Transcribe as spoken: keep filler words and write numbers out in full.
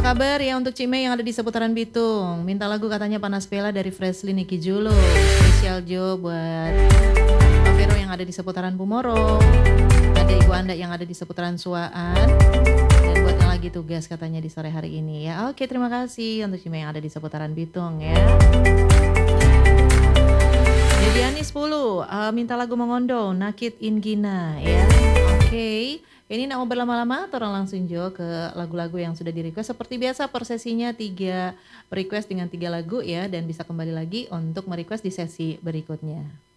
kabar ya untuk Cime yang ada di seputaran Bitung? Minta lagu katanya Panas Bela dari Freshly Niki Julo. Spesial Jo buat Pak Vero yang ada di seputaran Pumoro. Ada ibu anda yang ada di seputaran Suaan. Dan buat yang lagi tugas katanya di sore hari ini ya. Oke, terima kasih untuk Cime yang ada di seputaran Bitung ya. Dediani sepuluh uh, minta lagu Mengondo Nakit Ingina ya. Oke. Okay. Ini nak mau berlama-lama atau orang langsung Jo ke lagu-lagu yang sudah di request. Seperti biasa per sesinya tiga request dengan tiga lagu ya. Dan bisa kembali lagi untuk merequest di sesi berikutnya.